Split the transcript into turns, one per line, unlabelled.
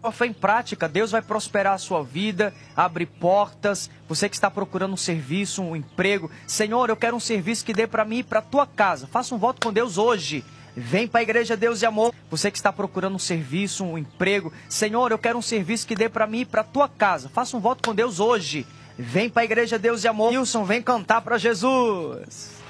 a fé em prática, Deus vai prosperar a sua vida, abrir portas. Você que está procurando um serviço, um emprego, Senhor, eu quero um serviço que dê para mim e para a tua casa. Faça um voto com Deus hoje. Vem para a Igreja Deus e Amor. Você que está procurando um serviço, um emprego, Senhor, eu quero um serviço que dê para mim e para a tua casa. Faça um voto com Deus hoje. Vem para a Igreja Deus e Amor. Wilson, vem cantar para Jesus.